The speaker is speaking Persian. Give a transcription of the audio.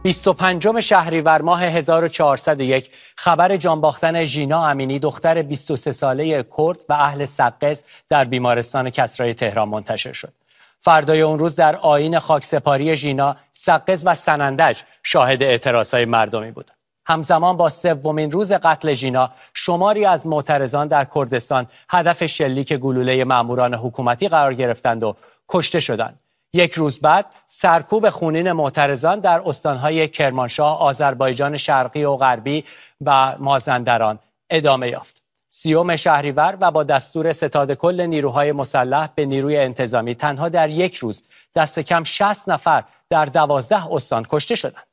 25 شهریور ماه 1401 خبر جان باختن ژینا امینی دختر 23 ساله کرد و اهل سقز در بیمارستان کسرای تهران منتشر شد. فردای اون روز در آیین خاکسپاری ژینا، سقز و سنندج شاهد اعتراضهای مردمی بود. همزمان با سومین روز قتل ژینا، شماری از معترضان در کردستان هدف شلیک گلوله ماموران حکومتی قرار گرفتند و کشته شدند. یک روز بعد سرکوب خونین معترضان در استانهای کرمانشاه، آذربایجان شرقی و غربی و مازندران ادامه یافت. 30 شهریور و با دستور ستاد کل نیروهای مسلح به نیروی انتظامی تنها در یک روز دست کم 60 نفر در 12 استان کشته شدند.